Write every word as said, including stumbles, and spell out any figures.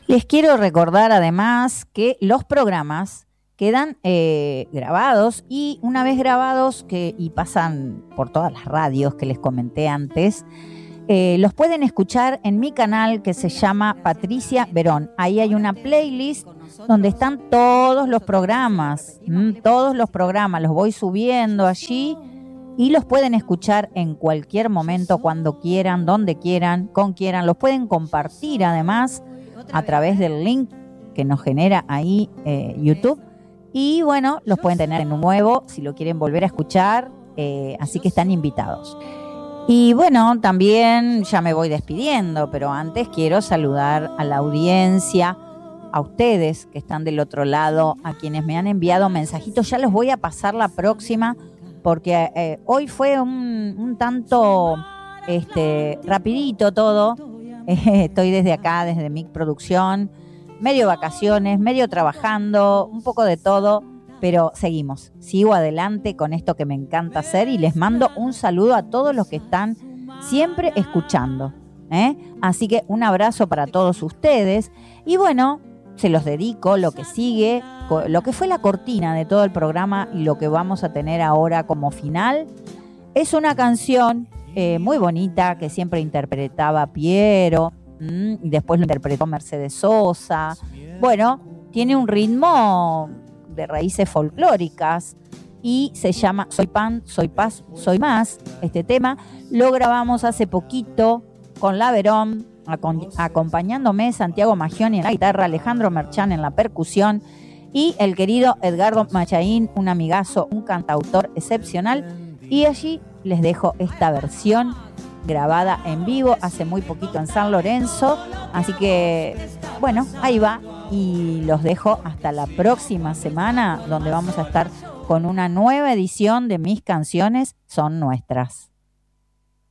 Les quiero recordar además que los programas quedan eh, grabados y una vez grabados que, y pasan por todas las radios que les comenté antes, eh, los pueden escuchar en mi canal que se llama Patricia Verón. Ahí hay una playlist donde están todos los programas, mmm, todos los programas, los voy subiendo allí y los pueden escuchar en cualquier momento, cuando quieran, donde quieran, con quieran. Los pueden compartir además a través del link que nos genera ahí eh, YouTube. Y bueno, los pueden tener en un nuevo si lo quieren volver a escuchar, eh, así que están invitados. Y bueno, también ya me voy despidiendo, pero antes quiero saludar a la audiencia, a ustedes que están del otro lado, a quienes me han enviado mensajitos. Ya los voy a pasar la próxima, porque eh, hoy fue un, un tanto este, rapidito todo. Eh, estoy desde acá, desde M I C Producción, medio vacaciones, medio trabajando, un poco de todo, pero seguimos. Sigo adelante con esto que me encanta hacer y les mando un saludo a todos los que están siempre escuchando, ¿eh? Así que un abrazo para todos ustedes y bueno, se los dedico lo que sigue, lo que fue la cortina de todo el programa y lo que vamos a tener ahora como final. Es una canción eh, muy bonita que siempre interpretaba Piero, mmm, y después lo interpretó Mercedes Sosa. Bueno, tiene un ritmo de raíces folclóricas y se llama Soy Pan, Soy Paz, Soy Más. Este tema lo grabamos hace poquito con la Verón, acompañándome Santiago Magioni en la guitarra, Alejandro Merchán en la percusión y el querido Edgardo Machaín, un amigazo, un cantautor excepcional. Y allí les dejo esta versión grabada en vivo hace muy poquito en San Lorenzo. Así que, bueno, ahí va. Y los dejo hasta la próxima semana, donde vamos a estar con una nueva edición de Mis Canciones Son Nuestras.